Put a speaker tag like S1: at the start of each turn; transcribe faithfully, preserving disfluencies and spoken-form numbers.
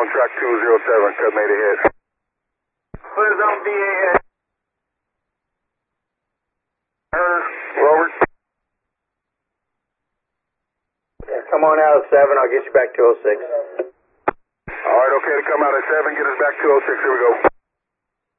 S1: on track two zero seven, cut made ahead.
S2: Put us on B A head.
S1: Forward.
S2: Yeah, come on out of seven, I'll get you back to oh six.
S1: All right, okay to come out at seven, get us back to oh six, here we go.